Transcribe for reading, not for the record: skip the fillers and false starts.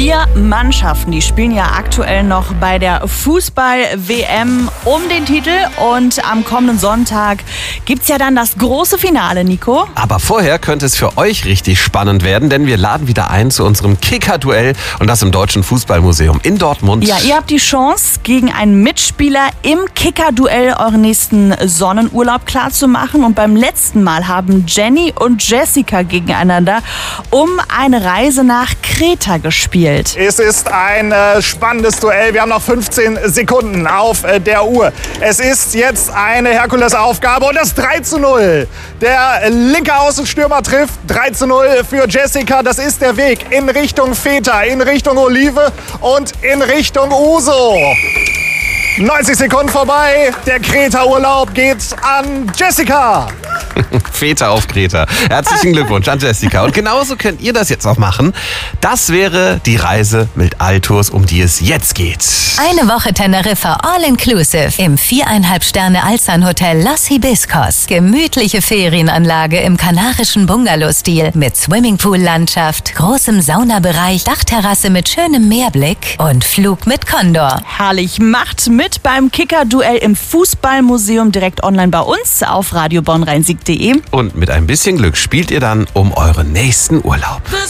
4 Mannschaften, die spielen ja aktuell noch bei der Fußball-WM um den Titel. Und am kommenden Sonntag gibt's ja dann das große Finale, Nico. Aber vorher könnte es für euch richtig spannend werden, denn wir laden wieder ein zu unserem Kicker-Duell und das im Deutschen Fußballmuseum in Dortmund. Ja, ihr habt die Chance, gegen einen Mitspieler im Kicker-Duell euren nächsten Sonnenurlaub klarzumachen. Und beim letzten Mal haben Jenny und Jessica gegeneinander um eine Reise nach Kreta gespielt. Es ist ein spannendes Duell. Wir haben noch 15 Sekunden auf der Uhr. Es ist jetzt eine Herkulesaufgabe und das 3:0. Der linke Außenstürmer trifft. 3:0 für Jessica. Das ist der Weg in Richtung Feta, in Richtung Olive und in Richtung Uso. 90 Sekunden vorbei. Der Kreta-Urlaub geht an Jessica. Feta auf Kreta. Herzlichen Glückwunsch an Jessica. Und genauso könnt ihr das jetzt auch machen. Das wäre die Reise mit Altours, um die es jetzt geht. Eine Woche Teneriffa All-Inclusive im 4,5 Sterne Alzan Hotel Los Hibiscos. Gemütliche Ferienanlage im kanarischen Bungalow-Stil mit Swimmingpool-Landschaft, großem Saunabereich, Dachterrasse mit schönem Meerblick und Flug mit Condor. Herrlich, macht mit beim Kicker-Duell im Fußballmuseum direkt online bei uns auf radiobonnrheinsieg.de. Und mit ein bisschen Glück spielt ihr dann um euren nächsten Urlaub.